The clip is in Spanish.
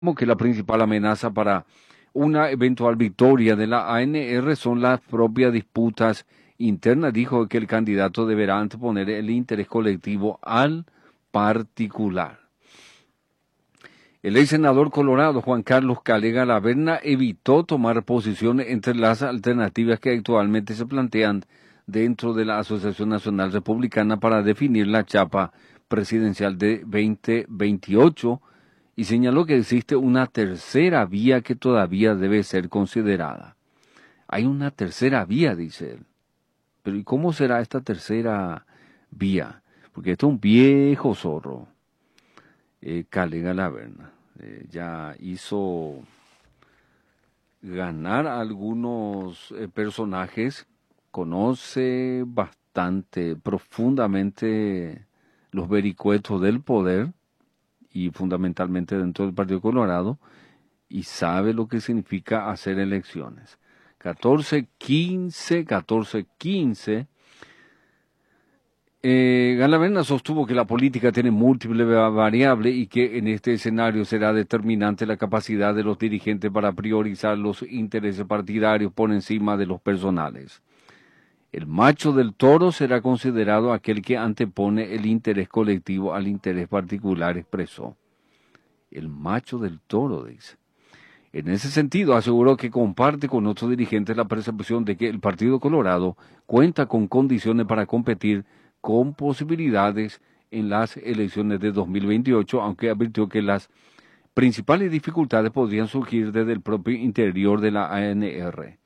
como que la principal amenaza para una eventual victoria de la ANR son las propias disputas internas. Dijo que el candidato deberá anteponer el interés colectivo al particular. El ex senador colorado Juan Carlos Calega Laverna evitó tomar posición entre las alternativas que actualmente se plantean dentro de la Asociación Nacional Republicana para definir la chapa presidencial de 2028 y señaló que existe una tercera vía que todavía debe ser considerada. Hay una tercera vía, dice él. Pero ¿y cómo será esta tercera vía? Porque esto es un viejo zorro. Calega Laverna. Ya hizo ganar a algunos personajes, conoce bastante profundamente los vericuetos del poder y fundamentalmente dentro del Partido Colorado y sabe lo que significa hacer elecciones. 14-15. Galaverna sostuvo que la política tiene múltiples variables y que en este escenario será determinante la capacidad de los dirigentes para priorizar los intereses partidarios por encima de los personales. El macho del toro será considerado aquel que antepone el interés colectivo al interés particular, expresó. El macho del toro, dice. En ese sentido, aseguró que comparte con otros dirigentes la percepción de que el Partido Colorado cuenta con condiciones para competir con posibilidades en las elecciones de 2028, aunque advirtió que las principales dificultades podrían surgir desde el propio interior de la ANR.